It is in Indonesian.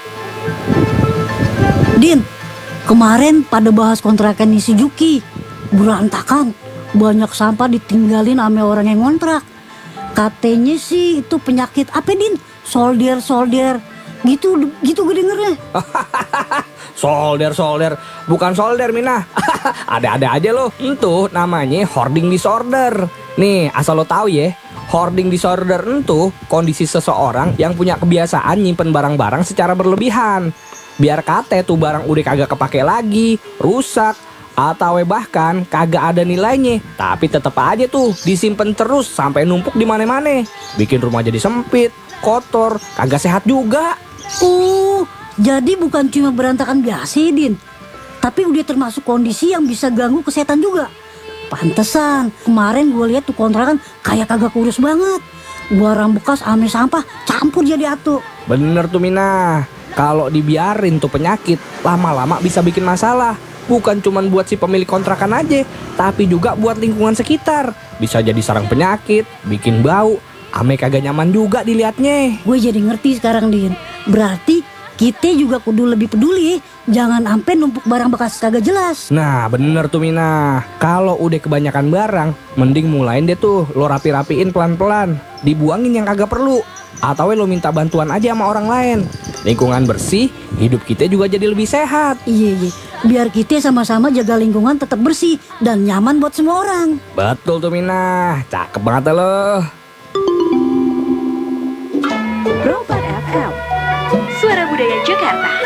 Din, kemarin pada bahas kontrakan si Juki. Berantakan, banyak sampah ditinggalin sama orang yang ngontrak. Katanya sih itu penyakit apa, Din? Solder. Gitu gue dengernya. Solder, bukan solder Mina. Ada-ada aja lo. Itu namanya hoarding disorder. Nih, asal lo tahu ya, hoarding disorder itu kondisi seseorang yang punya kebiasaan nyimpen barang-barang secara berlebihan. Biar kate tuh barang udah kagak kepake lagi, rusak, atau bahkan kagak ada nilainya, tapi tetep aja tuh disimpan terus sampai numpuk di mana-mana. Bikin rumah jadi sempit, kotor, kagak sehat juga. Jadi bukan cuma berantakan biasa, Din, tapi udah termasuk kondisi yang bisa ganggu kesehatan juga. Pantesan kemarin gue lihat tuh kontrakan kayak kagak kurus banget. Barang bekas ame sampah campur jadi atu. Bener tuh Mina, kalau dibiarin tuh penyakit lama-lama bisa bikin masalah. Bukan cuman buat si pemilik kontrakan aja, tapi juga buat lingkungan sekitar. Bisa jadi sarang penyakit, bikin bau, ame kagak nyaman juga dilihatnya. Gue jadi ngerti sekarang, Din. Berarti kita juga kudu lebih peduli, jangan sampai numpuk barang bekas kagak jelas. Nah bener tuh Mina, kalau udah kebanyakan barang, mending mulain deh tuh lo rapi-rapiin pelan-pelan. Dibuangin yang kagak perlu, atau lo minta bantuan aja sama orang lain. Lingkungan bersih, hidup kita juga jadi lebih sehat. Iya, biar kita sama-sama jaga lingkungan tetap bersih dan nyaman buat semua orang. Betul tuh Mina, cakep banget lo. Robat FM, Suara Budaya Jakarta.